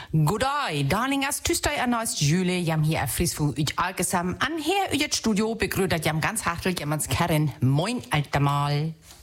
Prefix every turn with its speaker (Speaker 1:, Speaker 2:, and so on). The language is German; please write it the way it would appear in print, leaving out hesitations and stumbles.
Speaker 1: Goddag, darlingas tystøy er nøjst jule, jam her er frisk for ut alkesam, an her ut studio begrüßt jam ganz hartelig jammans Karen, moin alter Mal.